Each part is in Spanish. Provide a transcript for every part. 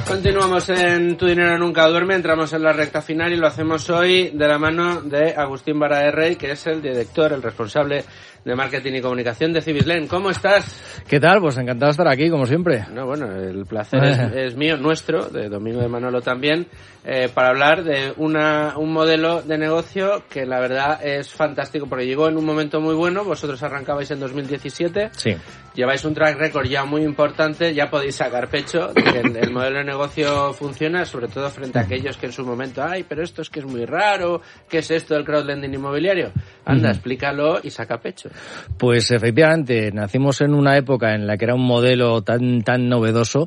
Continuamos en Tu Dinero Nunca Duerme, entramos en la recta final y lo hacemos hoy de la mano de Agustín Baraerrey, que es el director, el responsable de marketing y comunicación de Cibislen. ¿Cómo estás? ¿Qué tal? Pues encantado de estar aquí, como siempre. No, bueno, el placer es mío, nuestro, de Domingo de Manolo también, para hablar de un modelo de negocio que la verdad es fantástico, porque llegó en un momento muy bueno. Vosotros arrancabais en 2017. Sí. Lleváis un track record ya muy importante, ya podéis sacar pecho de que el modelo de negocio funciona, sobre todo frente a aquellos que en su momento, ay, pero esto es que es muy raro, ¿qué es esto del crowdlending inmobiliario? Anda, explícalo y saca pecho. Pues efectivamente, nacimos en una época en la que era un modelo tan novedoso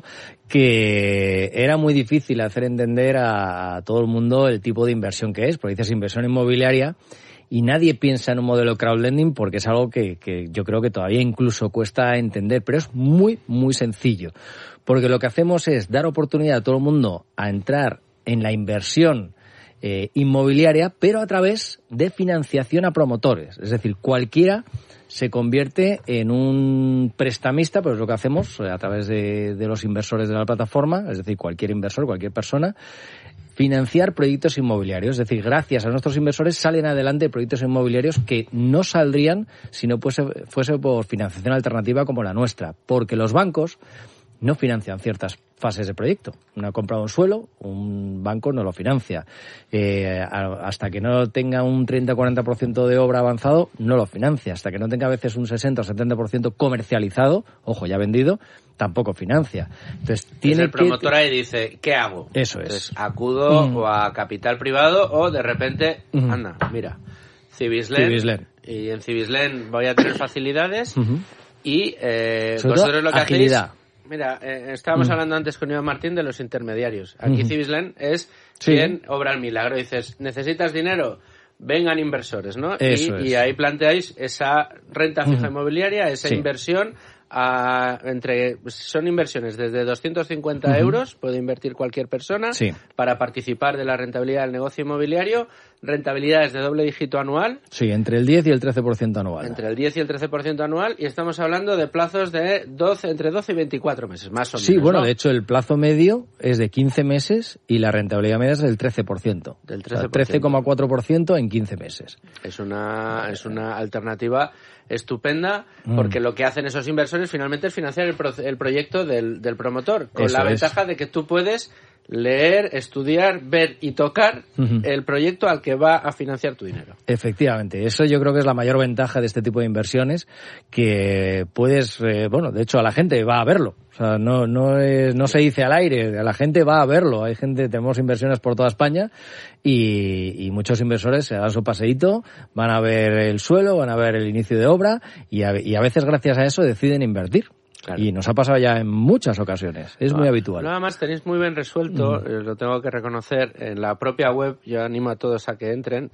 que era muy difícil hacer entender a todo el mundo el tipo de inversión que es, porque dices inversión inmobiliaria y nadie piensa en un modelo crowdlending porque es algo que yo creo que todavía incluso cuesta entender, pero es muy, muy sencillo. Porque lo que hacemos es dar oportunidad a todo el mundo a entrar en la inversión inmobiliaria, pero a través de financiación a promotores. Es decir, cualquiera se convierte en un prestamista, pues es lo que hacemos a través de los inversores de la plataforma, es decir, cualquier inversor, cualquier persona, financiar proyectos inmobiliarios. Es decir, gracias a nuestros inversores salen adelante proyectos inmobiliarios que no saldrían si no fuese por financiación alternativa como la nuestra, porque los bancos no financian ciertas fases de proyecto. Una compra de un suelo, un banco no lo financia. Hasta que no tenga un 30-40% de obra avanzado, no lo financia. Hasta que no tenga a veces un 60-70% comercializado, ojo, ya vendido, tampoco financia. Entonces, tiene el promotor ahí dice, ¿qué hago? Eso es. Entonces, acudo o a capital privado o de repente, anda, mira, Cibislen. Y en Cibislen voy a tener facilidades y vosotros lo que agilidad. hacéis... Mira, estábamos hablando antes con Iván Martín de los intermediarios. Aquí Cibislen es quien obra el milagro. Dices, ¿necesitas dinero? Vengan inversores, ¿no? Y ahí planteáis esa renta fija inmobiliaria, esa inversión son inversiones desde 250 euros, puede invertir cualquier persona para participar de la rentabilidad del negocio inmobiliario. Rentabilidades de doble dígito anual. Sí, entre el 10 y el 13% anual. Entre el 10 y el 13% anual, y estamos hablando de plazos de entre 12 y 24 meses, más o menos. Sí, bueno, ¿no? de hecho el plazo medio es de 15 meses y la rentabilidad media es del 13%. Del 13%. O sea, 13,4% en 15 meses. Es una alternativa estupenda, porque lo que hacen esos inversores finalmente es financiar el proyecto del promotor, con la ventaja de que tú puedes leer, estudiar, ver y tocar el proyecto al que va a financiar tu dinero. Efectivamente, eso yo creo que es la mayor ventaja de este tipo de inversiones, que puedes, de hecho a la gente va a verlo. O sea, no se dice al aire, a la gente va a verlo. Hay gente, tenemos inversiones por toda España y muchos inversores se dan su paseíto, van a ver el suelo, van a ver el inicio de obra y a veces gracias a eso deciden invertir. Claro. Y nos ha pasado ya en muchas ocasiones, es muy habitual. Nada más tenéis muy bien resuelto, lo tengo que reconocer, en la propia web. Yo animo a todos a que entren,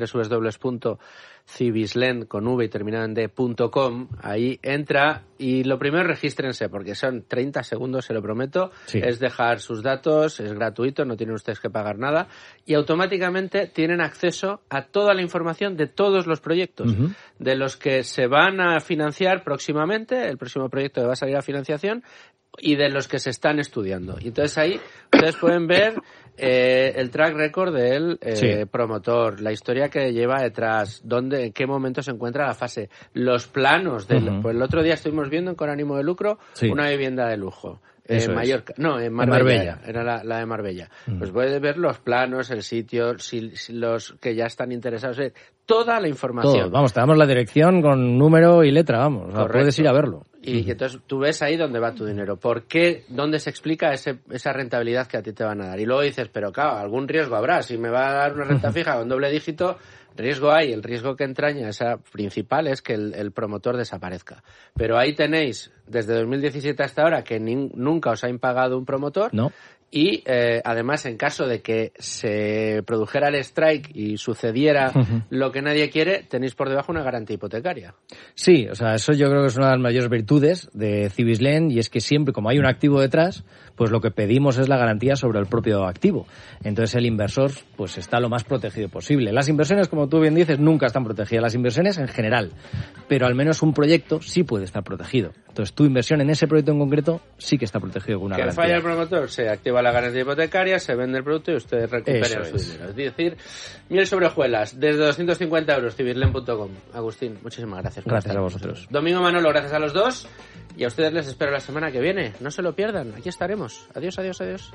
www.cibislen con v y terminado en d.com, ahí entra y lo primero regístrense, porque son 30 segundos, se lo prometo, es dejar sus datos, es gratuito, no tienen ustedes que pagar nada y automáticamente tienen acceso a toda la información de todos los proyectos, de los que se van a financiar próximamente, el próximo proyecto que va a salir a financiación, y de los que se están estudiando. Y entonces ahí ustedes pueden ver el track record del promotor, la historia que lleva detrás, en qué momento se encuentra la fase, los planos pues el otro día estuvimos viendo con ánimo de lucro una vivienda de lujo. En Mallorca, no, en Marbella. Era la de Marbella. Pues puedes ver los planos, el sitio, si los que ya están interesados, toda la información. Todo. Vamos, te damos la dirección con número y letra, vamos. O sea, puedes ir a verlo. Y entonces tú ves ahí dónde va tu dinero. ¿Por qué? ¿Dónde se explica esa rentabilidad que a ti te van a dar? Y luego dices, pero claro, algún riesgo habrá. Si me va a dar una renta fija con doble dígito, riesgo hay. El riesgo que entraña esa principal es que el promotor desaparezca. Pero ahí tenéis, desde 2017 hasta ahora, que nunca os ha impagado un promotor. No. Y además, en caso de que se produjera el strike y sucediera lo que nadie quiere, tenéis por debajo una garantía hipotecaria. Sí, o sea, eso yo creo que es una de las mayores virtudes de Cibislen, y es que siempre, como hay un activo detrás, pues lo que pedimos es la garantía sobre el propio activo. Entonces el inversor pues está lo más protegido posible. Las inversiones, como tú bien dices, nunca están protegidas, las inversiones en general, pero al menos un proyecto sí puede estar protegido. Entonces tu inversión en ese proyecto en concreto sí que está protegido con una garantía. ¿Que falla el promotor? Se activa va la garantía hipotecaria, se vende el producto y ustedes recuperan su dinero. Es decir, miel sobre hojuelas, desde 250 euros, civirlen.com. Agustín, muchísimas gracias. Gracias a vosotros. Domingo, Manolo, gracias a los dos. Y a ustedes les espero la semana que viene. No se lo pierdan, aquí estaremos. Adiós, adiós, adiós.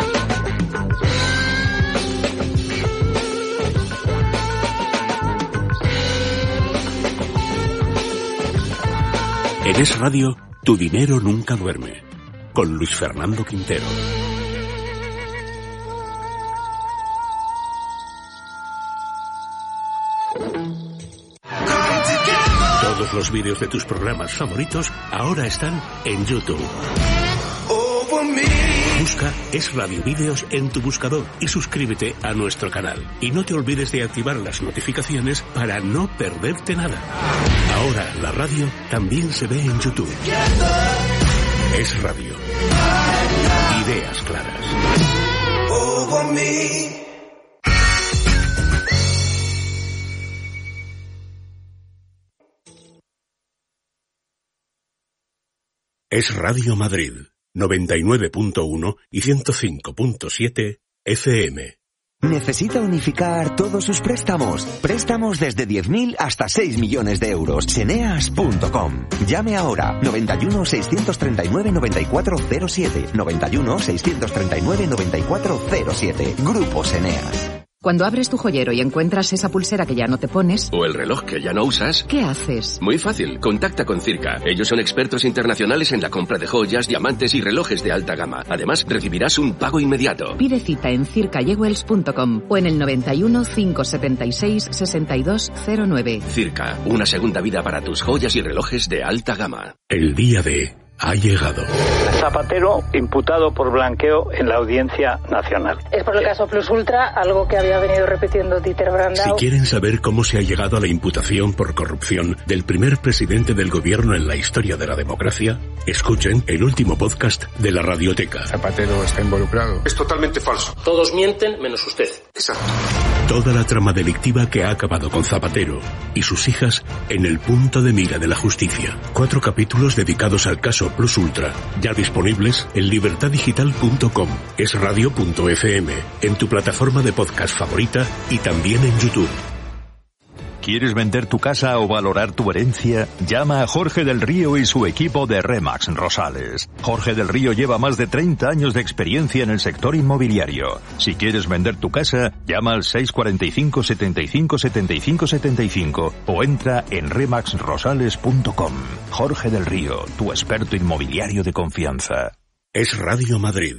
En Es Radio, tu dinero nunca duerme. Con Luis Fernando Quintero. Todos los vídeos de tus programas favoritos ahora están en YouTube. Busca Es Radio Vídeos en tu buscador y suscríbete a nuestro canal. Y no te olvides de activar las notificaciones para no perderte nada. Ahora la radio también se ve en YouTube. Es Radio. Ideas claras. Es Radio Madrid, 99.1 y 105.7 FM. ¿Necesita unificar todos sus préstamos? Préstamos desde 10.000 hasta 6 millones de euros. Ceneas.com. Llame ahora. 91 639 9407. 91 639 9407. Grupo Ceneas. Cuando abres tu joyero y encuentras esa pulsera que ya no te pones... O el reloj que ya no usas... ¿Qué haces? Muy fácil, contacta con Circa. Ellos son expertos internacionales en la compra de joyas, diamantes y relojes de alta gama. Además, recibirás un pago inmediato. Pide cita en circajewels.com o en el 91 576 6209. Circa, una segunda vida para tus joyas y relojes de alta gama. El día D ha llegado. Zapatero imputado por blanqueo en la Audiencia Nacional. Es por el caso Plus Ultra, algo que había venido repitiendo Dieter Brandau. Si quieren saber cómo se ha llegado a la imputación por corrupción del primer presidente del gobierno en la historia de la democracia, escuchen el último podcast de la Radioteca. Zapatero está involucrado. Es totalmente falso. Todos mienten menos usted. Exacto. Toda la trama delictiva que ha acabado con Zapatero y sus hijas en el punto de mira de la justicia. 4 capítulos dedicados al caso Plus Ultra, ya disponibles en libertaddigital.com, esradio.fm, en tu plataforma de podcast favorita y también en YouTube. ¿Quieres vender tu casa o valorar tu herencia? Llama a Jorge del Río y su equipo de Remax Rosales. Jorge del Río lleva más de 30 años de experiencia en el sector inmobiliario. Si quieres vender tu casa, llama al 645 75 75 75 o entra en remaxrosales.com. Jorge del Río, tu experto inmobiliario de confianza. Es Radio Madrid,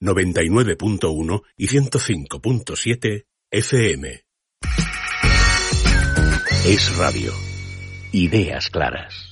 99.1 y 105.7 FM. Es Radio. Ideas claras.